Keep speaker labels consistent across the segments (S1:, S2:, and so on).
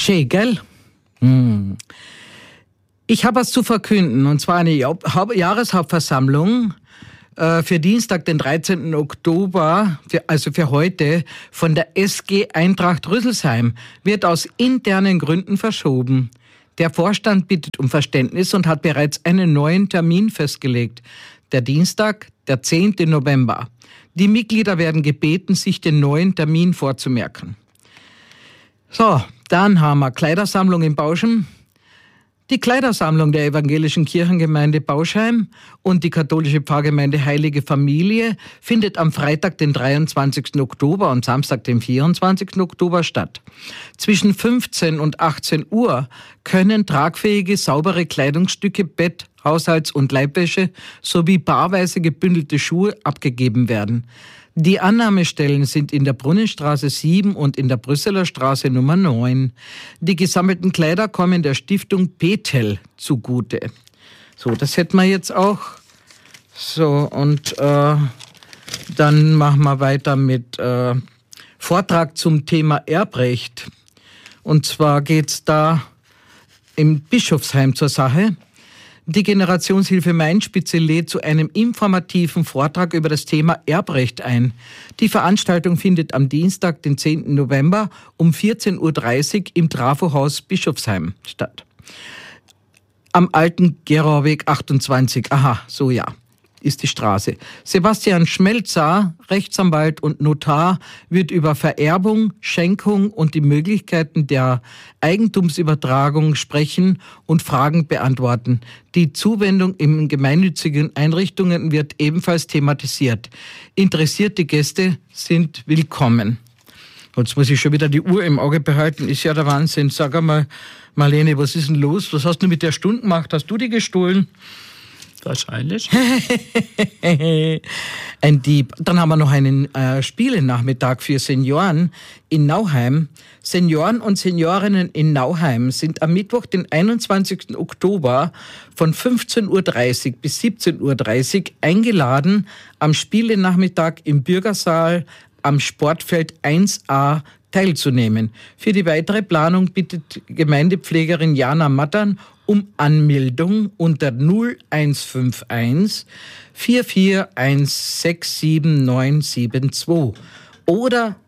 S1: Schön, gell? Ich habe was zu verkünden, und zwar eine Jahreshauptversammlung für Dienstag, den 13. Oktober, also für heute, von der SG Eintracht Rüsselsheim, wird aus internen Gründen verschoben. Der Vorstand bittet um Verständnis und hat bereits einen neuen Termin festgelegt. Der Dienstag, der 10. November. Die Mitglieder werden gebeten, sich den neuen Termin vorzumerken. So, dann haben wir Kleidersammlung in Bauschen. Die Kleidersammlung der evangelischen Kirchengemeinde Bauschheim und die katholische Pfarrgemeinde Heilige Familie findet am Freitag, den 23. Oktober und Samstag, den 24. Oktober statt. Zwischen 15 und 18 Uhr können tragfähige, saubere Kleidungsstücke, Bett, Haushalts- und Leibwäsche sowie paarweise gebündelte Schuhe abgegeben werden. Die Annahmestellen sind in der Brunnenstraße 7 und in der Brüsseler Straße Nummer 9. Die gesammelten Kleider kommen der Stiftung Bethel zugute. So, das hätten wir jetzt auch. So, und dann machen wir weiter mit Vortrag zum Thema Erbrecht. Und zwar geht's da im Bischofsheim zur Sache. Die Generationshilfe Mainspitze lädt zu einem informativen Vortrag über das Thema Erbrecht ein. Die Veranstaltung findet am Dienstag, den 10. November um 14.30 Uhr im Trafohaus Bischofsheim statt. Am alten Gerauweg 28. Aha, so ja, ist die Straße. Sebastian Schmelzer, Rechtsanwalt und Notar, wird über Vererbung, Schenkung und die Möglichkeiten der Eigentumsübertragung sprechen und Fragen beantworten. Die Zuwendung in gemeinnützigen Einrichtungen wird ebenfalls thematisiert. Interessierte Gäste sind willkommen. Jetzt muss ich schon wieder die Uhr im Auge behalten, ist ja der Wahnsinn. Sag einmal, Marlene, was ist denn los? Was hast du mit der Stunde gemacht? Hast du die gestohlen?
S2: Wahrscheinlich.
S1: Ein Dieb. Dann haben wir noch einen Spielenachmittag für Senioren in Nauheim. Senioren und Seniorinnen in Nauheim sind am Mittwoch, den 21. Oktober von 15.30 Uhr bis 17.30 Uhr eingeladen, am Spielenachmittag im Bürgersaal am Sportfeld 1a teilzunehmen. Für die weitere Planung bittet Gemeindepflegerin Jana Mattern um Anmeldung unter 0151 4416792 oder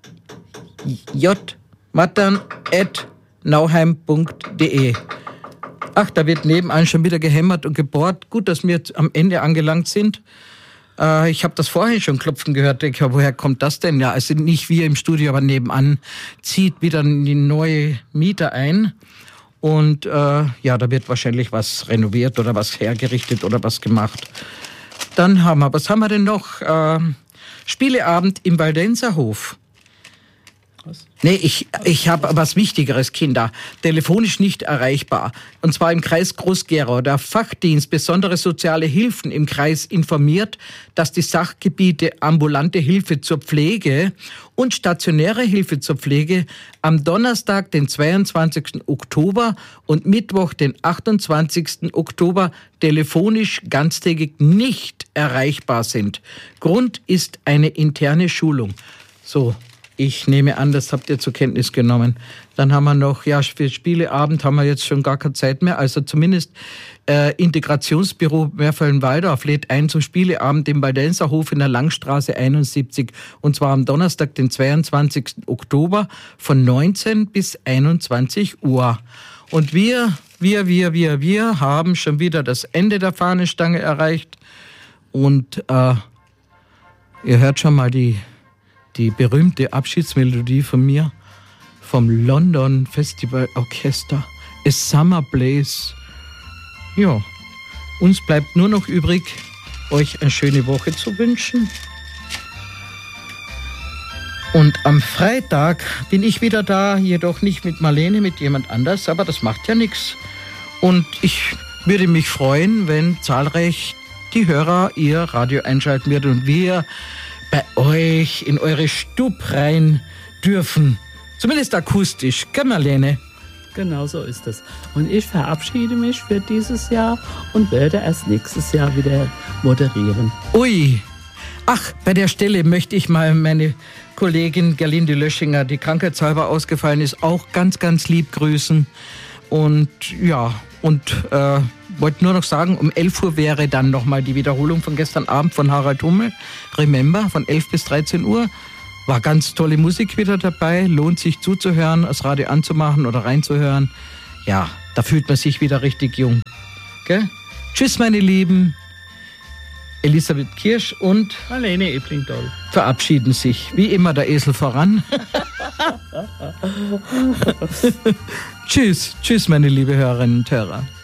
S1: jmattern@nauheim.de. Ach, da wird nebenan schon wieder gehämmert und gebohrt. Gut, dass wir jetzt am Ende angelangt sind. Ich habe das vorhin schon klopfen gehört. Ich denke, woher kommt das denn? Ja, also nicht wir im Studio, aber nebenan zieht wieder die neue Mieter ein. Und ja, da wird wahrscheinlich was renoviert oder was hergerichtet oder was gemacht. Dann haben wir, was haben wir denn noch? Spieleabend im Waldenserhof. Was? Nee, ich habe was Wichtigeres, Kinder. Telefonisch nicht erreichbar. Und zwar im Kreis Groß-Gerau. Der Fachdienst Besondere Soziale Hilfen im Kreis informiert, dass die Sachgebiete ambulante Hilfe zur Pflege und stationäre Hilfe zur Pflege am Donnerstag, den 22. Oktober und Mittwoch, den 28. Oktober telefonisch ganztägig nicht erreichbar sind. Grund ist eine interne Schulung. So. Ich nehme an, das habt ihr zur Kenntnis genommen. Dann haben wir noch, ja, für Spieleabend haben wir jetzt schon gar keine Zeit mehr. Also zumindest Integrationsbüro Meerfelden-Walldorf lädt ein zum Spieleabend im Waldenserhof in der Langstraße 71. Und zwar am Donnerstag, den 22. Oktober von 19 bis 21 Uhr. Und wir haben schon wieder das Ende der Fahnenstange erreicht. Und ihr hört schon mal die berühmte Abschiedsmelodie von mir, vom London Festival Orchester, A Summer Blaze. Ja, uns bleibt nur noch übrig, euch eine schöne Woche zu wünschen. Und am Freitag bin ich wieder da, jedoch nicht mit Marlene, mit jemand anders, aber das macht ja nichts. Und ich würde mich freuen, wenn zahlreich die Hörer ihr Radio einschalten würden und wir bei euch in eure Stub rein dürfen. Zumindest akustisch. Gell, Marlene?
S2: Genau so ist es. Und ich verabschiede mich für dieses Jahr und werde erst nächstes Jahr wieder moderieren.
S1: Ui. Ach, bei der Stelle möchte ich mal meine Kollegin Gerlinde Löschinger, die krankheitshalber ausgefallen ist, auch ganz, ganz lieb grüßen. Und ja, wollte nur noch sagen, um 11 Uhr wäre dann nochmal die Wiederholung von gestern Abend von Harald Hummel. Remember, von 11 bis 13 Uhr. War ganz tolle Musik wieder dabei. Lohnt sich zuzuhören, das Radio anzumachen oder reinzuhören. Ja, da fühlt man sich wieder richtig jung. Gell? Tschüss, meine Lieben. Elisabeth Kirsch und
S2: Marlene Eblingdoll
S1: verabschieden sich. Wie immer der Esel voran. Tschüss, meine liebe Hörerinnen und Hörer.